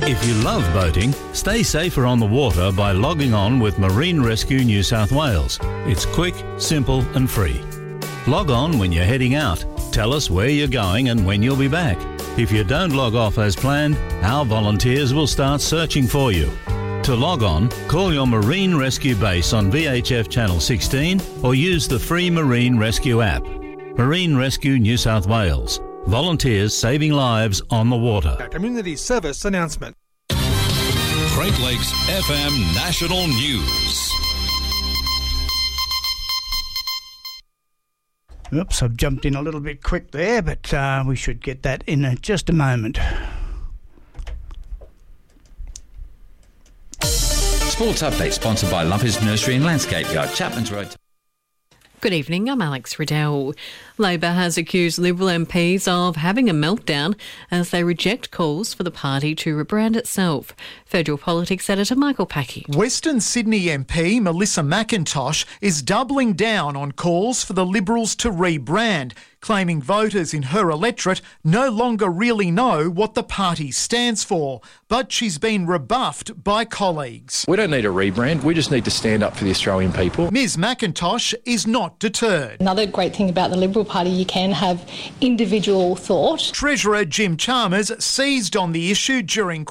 If you love boating, stay safer on the water by logging on with Marine Rescue New South Wales. It's quick, simple and free. Log on when you're heading out. Tell us where you're going and when you'll be back. If you don't log off as planned, our volunteers will start searching for you. To log on, call your Marine Rescue base on VHF Channel 16 or use the free Marine Rescue app. Marine Rescue New South Wales. Volunteers saving lives on the water. A community service announcement. Great Lakes FM National News. Oops, I've jumped in a little bit quick there, but we should get that in just a moment. Sports Update sponsored by Lumpers Nursery and Landscape Yard, Chapman's Road. Good evening, I'm Alex Riddell. Labor has accused Liberal MPs of having a meltdown as they reject calls for the party to rebrand itself. Federal Politics Editor Michael Packey. Western Sydney MP Melissa McIntosh is doubling down on calls for the Liberals to rebrand, claiming voters in her electorate no longer really know what the party stands for. But she's been rebuffed by colleagues. We don't need a rebrand, we just need to stand up for the Australian people. Ms McIntosh is not deterred. Another great thing about the Liberal Party, you can have individual thought. Treasurer Jim Chalmers seized on the issue during